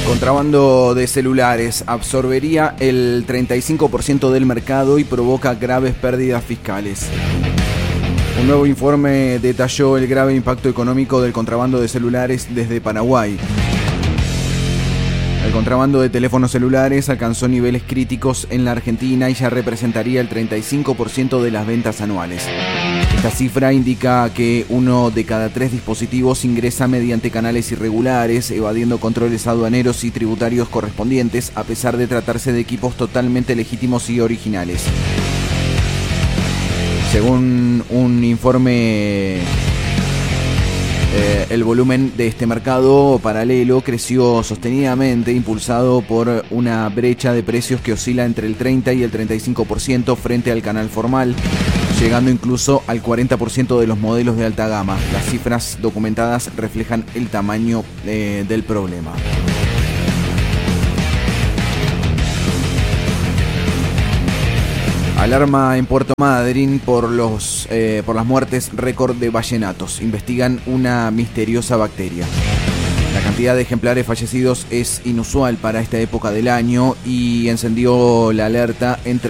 Contrabando de celulares absorbería el 35% del mercado y provoca graves pérdidas fiscales. Un nuevo informe detalló el grave impacto económico del contrabando de celulares desde Paraguay. El contrabando de teléfonos celulares alcanzó niveles críticos en la Argentina y ya representaría el 35% de las ventas anuales. Esta cifra indica que 1 de cada 3 dispositivos ingresa mediante canales irregulares, evadiendo controles aduaneros y tributarios correspondientes, a pesar de tratarse de equipos totalmente legítimos y originales. Según un informe, el volumen de este mercado paralelo creció sostenidamente, impulsado por una brecha de precios que oscila entre el 30 y el 35% frente al canal formal, llegando incluso al 40% de los modelos de alta gama. Las cifras documentadas reflejan el tamaño del problema. Alarma en Puerto Madryn por las muertes récord de vallenatos. Investigan una misteriosa bacteria. La cantidad de ejemplares fallecidos es inusual para esta época del año y encendió la alerta entre